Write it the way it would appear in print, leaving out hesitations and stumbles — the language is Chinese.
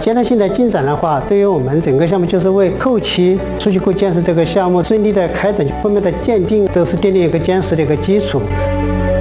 阶段性的进展的话，对于我们整个项目就是为后期数据库建设这个项目顺利的开展，后面的鉴定都是奠定一个坚实的一个基础。